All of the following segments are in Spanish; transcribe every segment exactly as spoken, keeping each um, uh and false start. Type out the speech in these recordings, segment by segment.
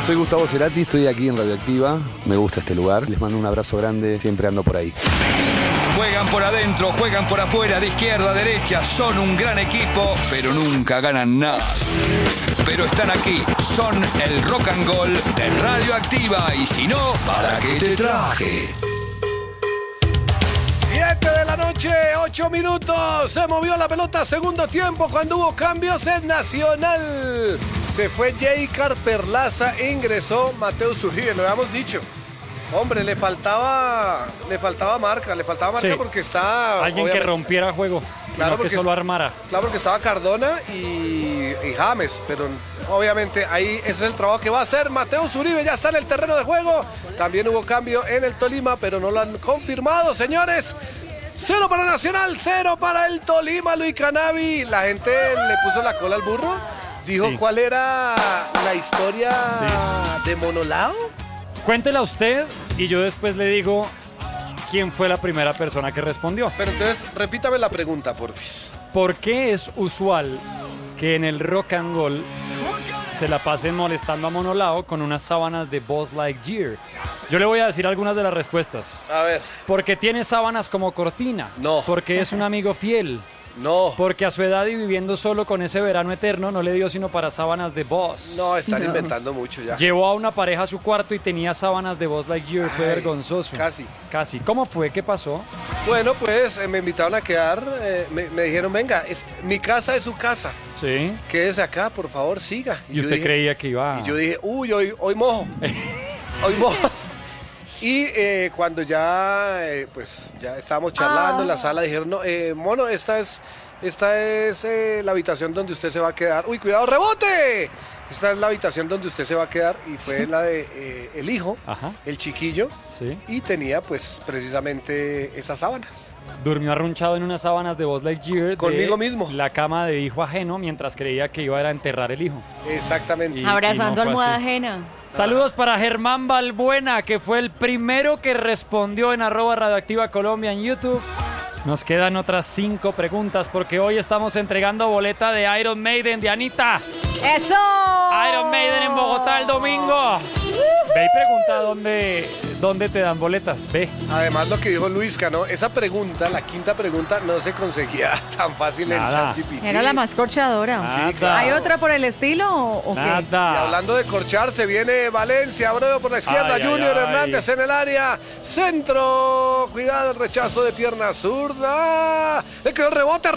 Soy Gustavo Cerati, estoy aquí en Radioactiva. Me gusta este lugar. Les mando un abrazo grande. Siempre ando por ahí. Juegan por adentro, juegan por afuera, de izquierda a derecha. Son un gran equipo, pero nunca ganan nada. Pero están aquí. Son el Rock and Roll de Radioactiva. Y si no, ¿para qué te traje? siete de la noche, ocho minutos. Se movió la pelota segundo tiempo cuando hubo cambios en Nacional. Se fue Jaycar Perlaza e ingresó Mateus Uribe, lo habíamos dicho. Hombre, le faltaba le faltaba marca, le faltaba marca sí. porque está... Alguien que rompiera juego, claro, no que solo armara. Claro, porque estaba Cardona y, y James, pero obviamente ahí ese es el trabajo que va a hacer Mateus Uribe, ya está en el terreno de juego. También hubo cambio en el Tolima, pero no lo han confirmado, señores. Cero para Nacional, cero para el Tolima, Luis Canavi. La gente le puso la cola al burro, dijo sí. cuál era la historia sí. de Monolao. Cuéntela usted y yo después le digo quién fue la primera persona que respondió. Pero entonces, repítame la pregunta, porfis. ¿Por qué es usual que en el Rock and Roll se la pasen molestando a Monolao con unas sábanas de Buzz Lightyear? Yo le voy a decir algunas de las respuestas. A ver. Porque tiene sábanas como cortina. No. Porque es un amigo fiel. No. Porque a su edad y viviendo solo con ese verano eterno no le dio sino para sábanas de Buzz. No, están no. inventando mucho ya. Llevó a una pareja a su cuarto y tenía sábanas de Buzz Lightyear. Fue vergonzoso. Casi. Casi. ¿Cómo fue? ¿Qué pasó? Bueno, pues eh, me invitaron a quedar. Eh, me, me dijeron, venga, es, mi casa es su casa. Sí. Quédese acá, por favor, siga. Y, y usted dije, creía que iba... Y yo dije, uy, hoy, hoy mojo. Hoy mojo. Y eh, cuando ya, eh, pues, ya estábamos charlando ah. en la sala, dijeron, no, eh, mono, esta es, esta es eh, la habitación donde usted se va a quedar. ¡Uy, cuidado, rebote! Esta es la habitación donde usted se va a quedar y fue ¿Sí? la de eh, el hijo, Ajá. el chiquillo, ¿Sí? y tenía, pues, precisamente esas sábanas. Durmió arrunchado en unas sábanas de Buzz Lightyear. Conmigo mismo. La cama de hijo ajeno mientras creía que iba a enterrar el hijo. Exactamente. Y, Abrazando y no almohada ajena. Saludos para Germán Balbuena, que fue el primero que respondió en arroba Radioactiva Colombia en YouTube. Nos quedan otras cinco preguntas porque hoy estamos entregando boleta de Iron Maiden de Anita. ¡Eso! Iron Maiden en Bogotá el domingo. Ve y pregunta dónde, dónde te dan boletas, ve. Además, lo que dijo Luisca, ¿no? Esa pregunta, la quinta pregunta, no se conseguía tan fácil Nada. en ChatGPT. Era la más corchadora. Sí, claro. ¿Hay otra por el estilo o, o qué? Nada. Y hablando de corcharse, viene Valencia, Abreu por la izquierda, Ay, Junior ay, ay. Hernández en el área, centro, cuidado, el rechazo de pierna zurda, le quedó el rebote,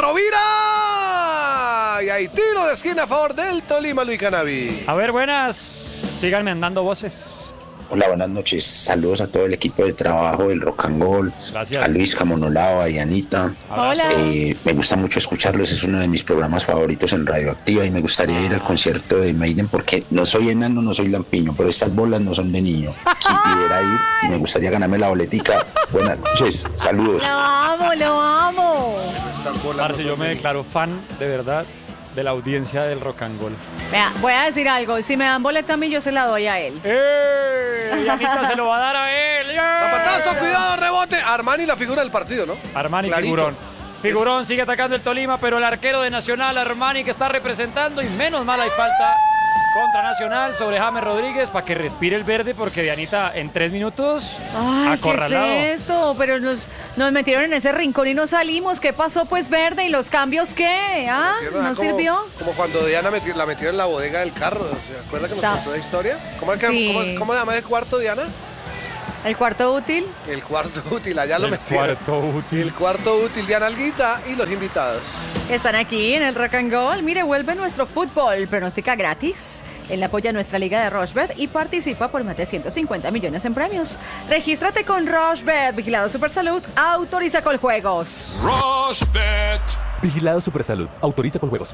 Rovira, y hay tiro de esquina a favor del Tolima, Luis Canavi. A ver, buenas, síganme mandando voces. Hola, buenas noches. Saludos a todo el equipo de trabajo del Rock and Roll. Gracias. A Luis Camonolao, a Dianita. Hola. Eh, me gusta mucho escucharlos, es uno de mis programas favoritos en Radioactiva y me gustaría ir al concierto de Maiden porque no soy enano, no soy lampiño, pero estas bolas no son de niño. Si pudiera ir y me gustaría ganarme la boletica. Buenas noches, saludos. Lo amo, lo amo. Parce, yo me declaro fan, de verdad, de la audiencia del Rock and Roll. Vea, voy a decir algo. Si me dan boleta a mí, yo se la doy a él. ¡Eh! Dianita se lo va a dar a él. ¡Eh! Zapatazo, cuidado, rebote. Armani, la figura del partido, ¿no? Armani, Clarito. figurón. Figurón sigue atacando el Tolima, pero el arquero de Nacional, Armani, que está representando, y menos mal hay falta contra Nacional sobre James Rodríguez para que respire el verde, porque Dianita en tres minutos Ay, acorralado. ¿qué es esto? Pero nos, nos metieron en ese rincón y no salimos. ¿Qué pasó, pues, verde? ¿Y los cambios qué? ¿Ah? ¿No como, sirvió? Como cuando Diana metió, la metió en la bodega del carro. ¿Se acuerda que nos Sa- contó la historia? ¿Cómo, es que, Sí. cómo, cómo se llama el cuarto, Diana? ¿El cuarto útil? El cuarto útil, allá lo El metieron. cuarto útil. El cuarto útil, Diana Alguita y los invitados. Están aquí en el Rock and Roll. Mire, vuelve nuestro fútbol. Pronostica gratis. Él apoya nuestra liga de Rochebet y participa por más de ciento cincuenta millones en premios. Regístrate con Rochebet. Vigilado Supersalud. Autoriza con juegos. Rochebet. Vigilado Supersalud. Autoriza con juegos.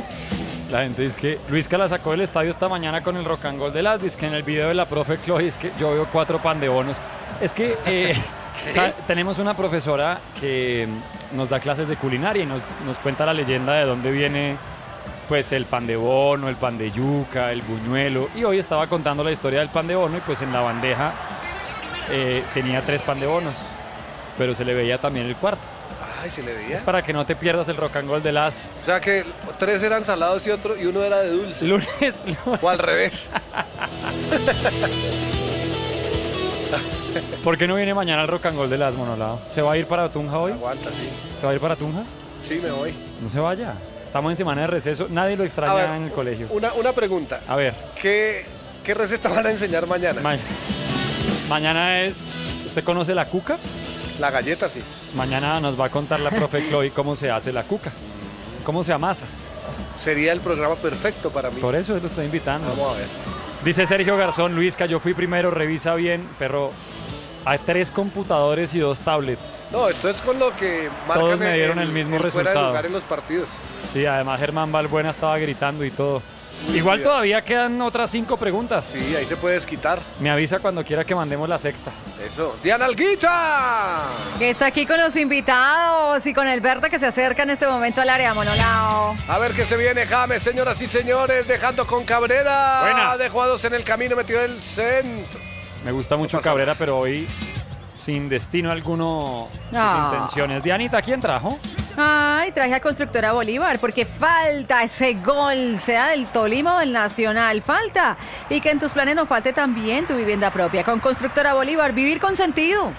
La gente dice que Luisca la sacó del estadio esta mañana con el Rock and Roll de las. Dice que en el video de la profe Chloe es que yo veo cuatro pan de bonos. Es que eh, sa- tenemos una profesora que nos da clases de culinaria y nos, nos cuenta la leyenda de dónde viene pues el pan de bono, el pan de yuca, el buñuelo. Y hoy estaba contando la historia del pan de bono y pues en la bandeja eh, tenía tres pan de bonos, pero se le veía también el cuarto. Ay, se le veía. Es para que no te pierdas el Rock and Roll de las. O sea que tres eran salados y otro y uno era de dulce. Lunes. O al revés. ¿Por qué no viene mañana el Rock and Roll de las Monolao? ¿Se va a ir para Tunja hoy? Aguanta, sí. ¿Se va a ir para Tunja? Sí, me voy. No se vaya. Estamos en semana de receso. Nadie lo extraña ver, en el colegio. Una, una pregunta. A ver. ¿Qué, qué receta van a enseñar mañana? Ma mañana es... ¿Usted conoce la cuca? La galleta, sí. Mañana nos va a contar la profe Chloe cómo se hace la cuca. Cómo se amasa. Sería el programa perfecto para mí. Por eso lo estoy invitando. Vamos a ver. Dice Sergio Garzón, Luisca, yo fui primero, revisa bien, pero hay tres computadores y dos tablets. No, esto es con lo que marcan Todos me dieron el, el mismo el resultado. fuera de lugar en los partidos. Sí, además Germán Balbuena estaba gritando y todo. Igual bien. Todavía quedan otras cinco preguntas. Sí, ahí se puede desquitar. Me avisa cuando quiera que mandemos la sexta. Eso. Diana Alguita. Que está aquí con los invitados y con el verde que se acerca en este momento al área Monolao. A ver qué se viene James, señoras y señores, dejando con Cabrera. Buena. Dejó a dos en el camino, metió el centro. Me gusta mucho pasó? Cabrera, pero hoy sin destino alguno No. sus intenciones. Dianita, ¿quién trajo? Ay, traje a Constructora Bolívar porque falta ese gol, sea del Tolima o del Nacional, falta. Y que en tus planes no falte también tu vivienda propia. Con Constructora Bolívar, vivir con sentido.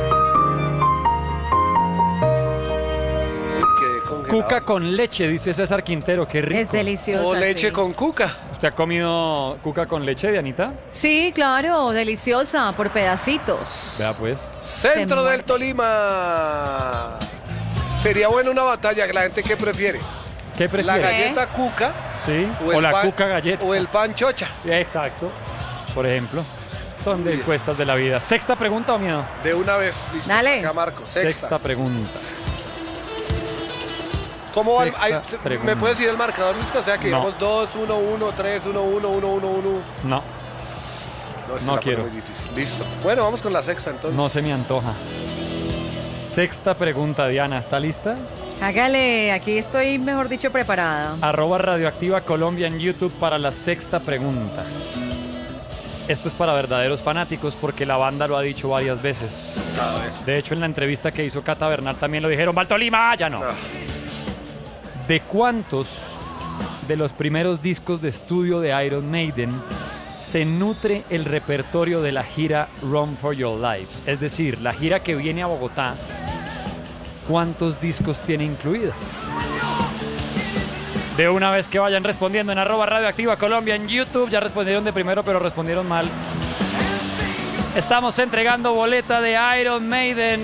Quedé congelado. Cuca con leche, dice César Quintero, qué rico. Es delicioso. O leche con cuca. ¿Usted ha comido cuca con leche, Dianita? Sí, claro, deliciosa, por pedacitos. Vea pues. Centro Se del Tolima. Sería buena una batalla, la gente que prefiere. ¿Qué La prefiere? galleta cuca Sí, o, o, el la pan- cuca galleta. o el pan chocha. Exacto, por ejemplo. Son de encuestas de la vida. ¿Sexta pregunta o miedo? De una vez, listo. Dale. Acá marco, sexta. Sexta pregunta. ¿Cómo va? el- Sexta hay- pregunta. ¿Me puedes decir el marcador, Luis? O sea que No. digamos dos, uno, uno, tres, uno, uno, uno, uno, uno. No, No, esto No la pone quiero. muy difícil. Listo. Bueno, vamos con la sexta entonces. no se me antoja. Sexta pregunta, Diana, ¿está lista? Hágale, aquí estoy, mejor dicho, preparada. Arroba Radioactiva Colombia en YouTube para la sexta pregunta. Esto es para verdaderos fanáticos porque la banda lo ha dicho varias veces. A ver. De hecho, en la entrevista que hizo Cata Bernal también lo dijeron. ¡Valtolima! Ya no. Ah. ¿De cuántos de los primeros discos de estudio de Iron Maiden se nutre el repertorio de la gira Run for Your Lives? Es decir, la gira que viene a Bogotá, ¿cuántos discos tiene incluida? De una vez que vayan respondiendo en arroba Radioactiva Colombia en YouTube. Ya respondieron de primero, pero respondieron mal. Estamos entregando boleta de Iron Maiden.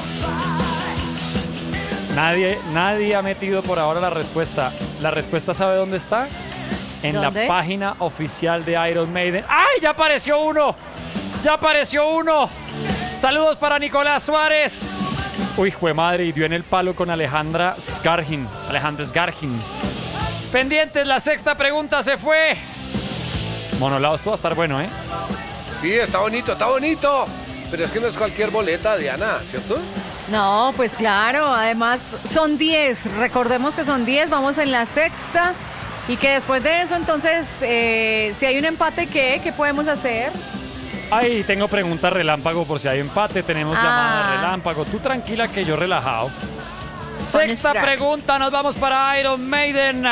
Nadie, nadie ha metido por ahora la respuesta. ¿La respuesta sabe dónde está? En ¿Dónde? la página oficial de Iron Maiden. ¡Ay, ya apareció uno! ¡Ya apareció uno! Saludos para Nicolás Suárez. Uy, jue madre, y dio en el palo con Alejandra Sgargin. Alejandra Sgargin. Pendientes, la sexta pregunta se fue. Monolao, esto va a estar bueno, ¿eh? Sí, está bonito, está bonito. Pero es que no es cualquier boleta, Diana, ¿cierto? No, pues claro, además son diez, recordemos que son diez, vamos en la sexta y que después de eso entonces, eh, si hay un empate, ¿qué? ¿Qué podemos hacer? Ay, tengo pregunta relámpago por si hay empate, tenemos Ah. llamada relámpago. Tú tranquila que yo relajado. Sexta Strike. pregunta, nos vamos para Iron Maiden.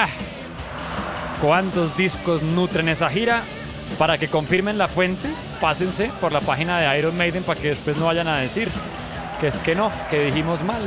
¿Cuántos discos nutren esa gira? Para que confirmen la fuente, pásense por la página de Iron Maiden para que después no vayan a decir que es que no, que dijimos mal.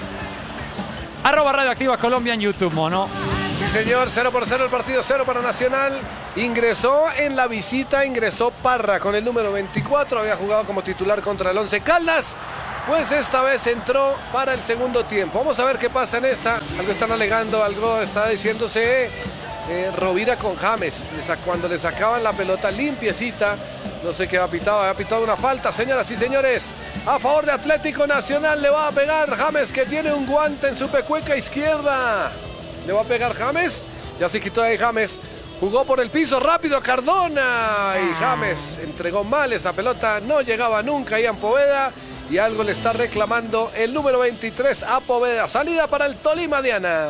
Arroba Radioactiva Colombia en YouTube, mono. Sí, señor, cero por cero el partido, cero para Nacional. Ingresó en la visita, ingresó Parra con el número veinticuatro, había jugado como titular contra el Once Caldas. Pues esta vez entró para el segundo tiempo. Vamos a ver qué pasa en esta. Algo están alegando, algo está diciéndose eh, Rovira con James. Le sa- Cuando le sacaban la pelota limpiecita, no sé qué ha pitado, ha pitado una falta, señoras y señores. A favor de Atlético Nacional le va a pegar James, que tiene un guante en su pecueca izquierda. Le va a pegar James, ya se quitó ahí James. Jugó por el piso rápido Cardona y James entregó mal esa pelota, no llegaba nunca Ian Poveda. Y algo le está reclamando el número veintitrés a Poveda. Salida para el Tolima, Diana.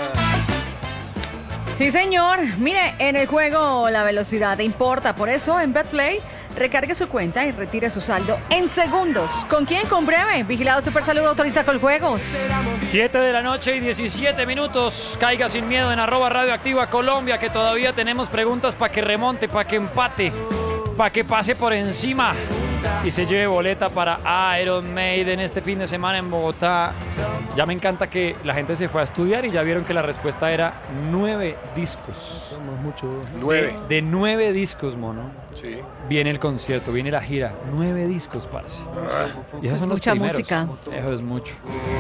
Sí, señor. Mire, en el juego la velocidad importa. Por eso, en BetPlay, recargue su cuenta y retire su saldo en segundos. ¿Con quién? Con Breve. Vigilado Super Salud autoriza con juegos. siete de la noche y diecisiete minutos. Caiga sin miedo en arroba Radioactiva Colombia, que todavía tenemos preguntas para que remonte, para que empate. para que pase por encima y se lleve boleta para Iron Maiden este fin de semana en Bogotá. Ya me encanta que la gente se fue a estudiar y ya vieron que la respuesta era nueve discos. Somos muchos. Nueve. De, de nueve discos, mono. Sí. Viene el concierto, viene la gira. Nueve discos, parce. Y esos son los Mucha primeros. música. Eso es mucho.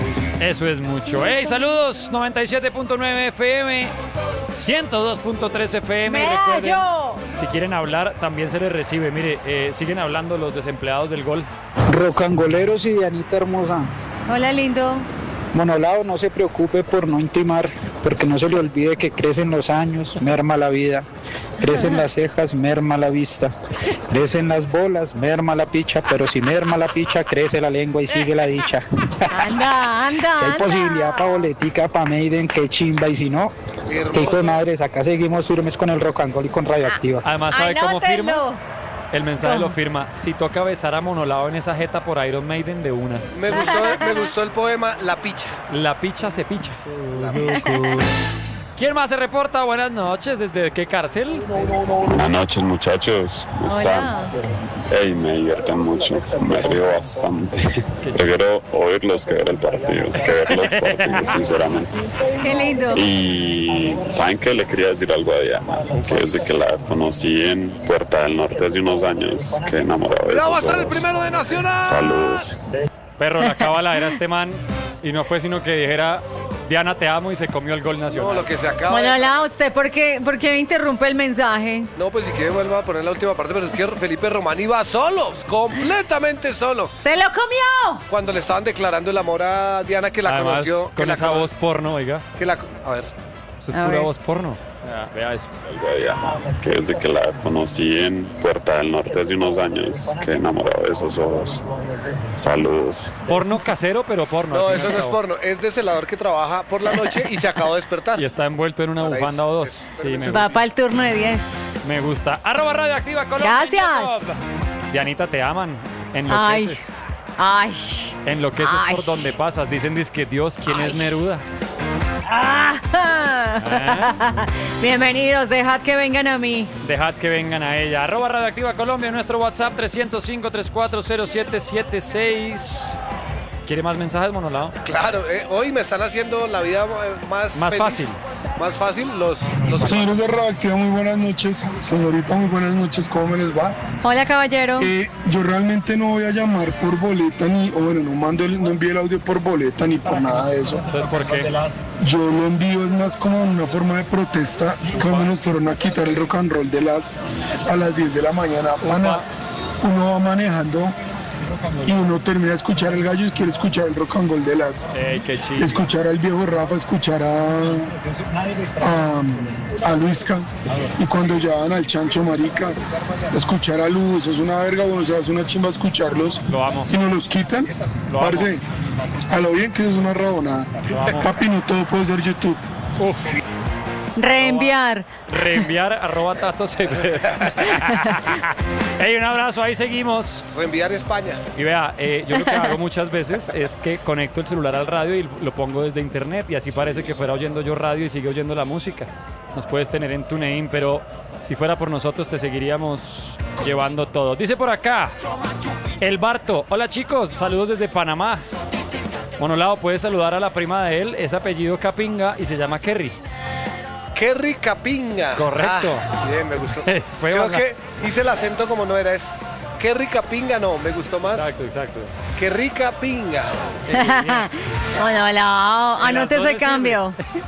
Eso es mucho. ¡Hey, saludos! noventa y siete punto nueve F M, ciento dos punto tres F M. Y recuerden, ¡Mello! si quieren hablar, también se les recibe. Mire, eh, siguen hablando los desempleados del gol. Rocangoleros y Dianita hermosa. Hola, lindo. Monolao, no se preocupe por no intimar, porque no se le olvide que crecen los años, merma la vida. Crecen las cejas, merma la vista. Crecen las bolas, merma la picha, pero si merma la picha, crece la lengua y sigue la dicha. Anda, anda, Si hay anda. posibilidad pa' boletica, pa' Maiden, qué chimba, y si no, qué hijo de madres, acá seguimos firmes con el rock and roll y con Radioactiva. Además, ¿sabe cómo firma? Anótenlo. El mensaje ¿Cómo? lo firma. Si toca besar a Monolao en esa jeta por Iron Maiden, de una. Me gustó, me gustó el poema La Picha. La picha se picha. La picha. ¿Quién más se reporta? Buenas noches. ¿Desde qué cárcel? Buenas noches, muchachos. ¿Cómo están? Hola. Ey, me divierten mucho, me río bastante. Prefiero oírlos que ver el partido, que ver los partidos, sinceramente. Qué lindo. Y ¿saben qué? Le quería decir algo a Diana, que desde que la conocí en Puerta del Norte hace unos años, que enamorado de ¡Cuidado, va a esos estar el ojos. primero de Nacional! Saludos. Perro, la cábala era este man y no fue sino que dijera Diana te amo y se comió el gol No, nacional. lo que se acaba Bueno, de... hola, ¿usted por qué, por qué me interrumpe el mensaje? No, pues si quiere vuelva a poner la última parte, pero es que Felipe Román iba solo, completamente solo. ¡Se lo comió! Cuando le estaban declarando el amor a Diana, que la Además, conoció. Que con la esa cono- voz porno, oiga. Que la... A ver. Eso es A pura ver. voz porno. Vea, vea eso. Algo a Diana, que desde que la conocí en Puerta del Norte hace unos años, que enamorado de esos ojos. Saludos. Porno casero, pero porno. No, al fin y eso al no es cabo. porno, es de celador que trabaja por la noche y se acabó de despertar. Y está envuelto en una Para bufanda eso, o dos. es- Sí, me, Va para el turno de diez. me gusta. Arroba Radioactiva Colombia. en Gracias. YouTube. Dianita, te aman. Ay. Enloqueces. Ay. Enloqueces Ay. por donde pasas. Dicen que Dios, ¿quién es Neruda? Ah. ¿Eh? Bienvenidos, dejad que vengan a mí. Dejad que vengan a ella. Arroba Radioactiva Colombia, nuestro WhatsApp tres cero cinco, tres cuatro cero siete siete seis. ¿Quiere más mensajes, Monolao? Claro, eh, hoy me están haciendo la vida eh, más Más feliz, fácil. Más fácil los... los Señores de Radioactiva, muy buenas noches. Señorita, muy buenas noches. ¿Cómo me les va? Hola, caballero. Eh, yo realmente no voy a llamar por boleta ni, o bueno, no mando el, no envío el audio por boleta ni por nada de eso. Entonces, ¿por qué? Yo lo envío es más como una forma de protesta, como nos fueron a quitar el rock and roll de las a las diez de la mañana. Pana, uno va manejando y uno termina de escuchar el gallo y quiere escuchar el rock and roll de las. Ey, qué chido. Escuchar al viejo Rafa, escuchar a, a, a Luisca, y cuando llevan al Chancho Marica, escuchar a Lu, eso es una verga, bueno, o sea, es una chimba escucharlos. Lo amo. Y nos los quitan, Lo amo. parce, a lo bien que eso es una rabonada. Lo amo. Papi, no todo puede ser YouTube. Uf, Reenviar. reenviar arroba Tato Cepeda. Ey, un abrazo, ahí seguimos. Reenviar España. Y vea, eh, yo lo que hago muchas veces es que conecto el celular al radio y lo pongo desde internet y así parece que fuera oyendo yo radio y sigue oyendo la música. Nos puedes tener en TuneIn, pero si fuera por nosotros te seguiríamos llevando todo. Dice por acá, el Barto. Hola chicos, saludos desde Panamá. Monolao, puedes saludar a la prima de él, es apellido Capinga y se llama Kerry. Kerry Capinga. Correcto. Ah, bien, me gustó. Fue Creo baja- que hice el acento como no era, es Kerry Capinga, no, me gustó más. Exacto, exacto. Kerry Capinga. Bueno, hola. En las Anote dos ese le cambio. sirve.